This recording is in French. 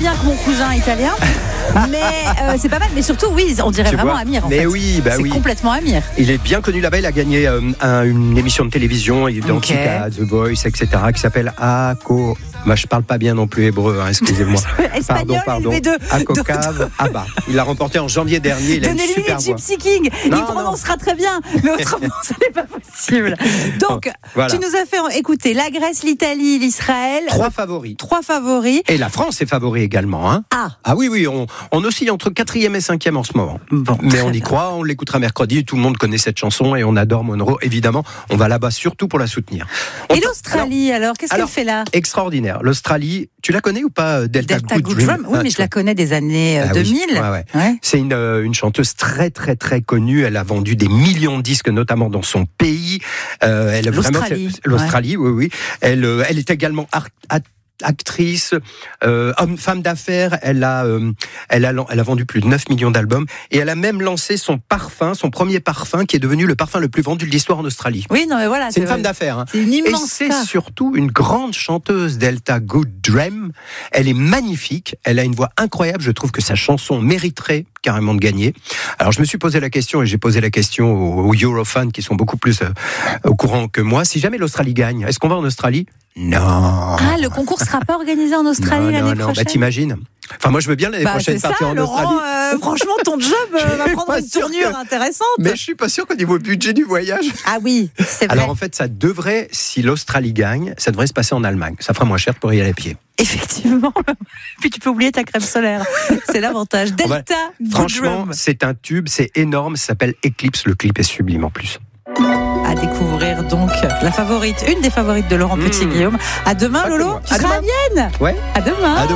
bien que mon cousin italien. Mais c'est pas mal. Mais surtout, oui, on dirait vraiment Amir. En mais fait. oui, bah c'est oui. complètement Amir. Il est bien connu là-bas. Il a gagné une émission de télévision identique à The Voice, etc., qui s'appelle Ako. Bah, je parle pas bien non plus hébreu, hein, excusez-moi. Espagnol, pardon. LV2. Akokav Abba. Il l'a remporté en janvier dernier. Il a une super voix. Gypsy King. Il prononcera très bien, mais autrement, ce n'est pas possible. Donc, tu nous as fait écouter la Grèce, l'Italie, l'Israël. Trois favoris. Et la France est favori également. Hein. Ah oui, on oscille entre 4e et 5e en ce moment. Bon, mais on y croit, on l'écoutera mercredi. Tout le monde connaît cette chanson et on adore Monroe. Évidemment, on va là-bas surtout pour la soutenir. Et l'Australie, alors qu'est-ce qu'elle fait là ? Extraordinaire. L'Australie, tu la connais ou pas, Delta Good Dream? Oui, mais je la connais des années 2000. Oui. Ouais. C'est une chanteuse très très très connue. Elle a vendu des millions de disques, notamment dans son pays. L'Australie, oui. Elle est également actrice, femme d'affaires. Elle a vendu plus de 9 millions d'albums et elle a même lancé son premier parfum qui est devenu le parfum le plus vendu de l'histoire en Australie. Oui, non mais voilà. C'est une femme d'affaires. Hein. C'est une immense et c'est surtout une grande chanteuse, Delta Good Dream. Elle est magnifique. Elle a une voix incroyable. Je trouve que sa chanson mériterait carrément de gagner. Alors je me suis posé la question et j'ai posé la question aux Eurofans qui sont beaucoup plus au courant que moi. Si jamais l'Australie gagne, est-ce qu'on va en Australie ? Non. Ah, le concours sera pas organisé en Australie l'année prochaine. Bah t'imagines. Enfin, moi je veux bien l'année prochaine partir en Laurent, Australie. Franchement, ton job va prendre une tournure intéressante. Mais je suis pas sûr qu'au niveau budget du voyage. Ah oui, c'est vrai. Alors en fait, ça devrait, si l'Australie gagne, ça devrait se passer en Allemagne. Ça fera moins cher pour y aller à pied. Effectivement. Puis tu peux oublier ta crème solaire. C'est l'avantage. Delta Good Franchement, Dream. c'est un tube, c'est énorme. Ça s'appelle Eclipse. Le clip est sublime en plus. À découvrir donc une des favorites de Laurent Petit-Guillaume. À demain, Lolo. Tu seras à Vienne. Ouais. À demain.